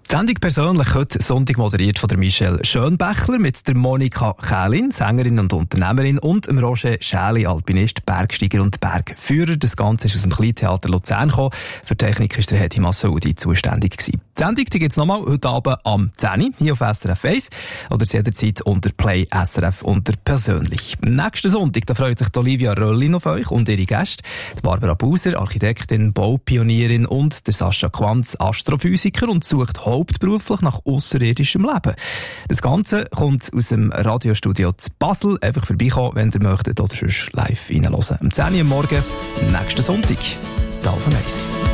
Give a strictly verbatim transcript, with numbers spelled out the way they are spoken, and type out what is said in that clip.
Die Sendung persönlich heute Sonntag moderiert von der Michelle Schönbächler mit der Monika Kählin, Sängerin und Unternehmerin, und dem Roger Schäli, Alpinist, Bergsteiger und Bergführer. Das Ganze ist aus dem Kleintheater Luzern gekommen. Für die Technik war der Hedi Massoudi zuständig gewesen. Die Sendung gibt es nochmal heute Abend am zehn Uhr hier auf S R F eins oder jederzeit unter Play S R F unter persönlich. Nächsten Sonntag da freut sich die Olivia Röllin auf euch und ihre Gäste. Die Barbara Buser, Architektin, Baupionierin, und der Sascha Quanz, Astrophysiker, und sucht hauptberuflich nach ausserirdischem Leben. Das Ganze kommt aus dem Radiostudio zu Basel. Einfach vorbeikommen, wenn ihr möchtet, oder sonst live reinhören. Am zehn Uhr am Morgen, nächsten Sonntag, da auf eins.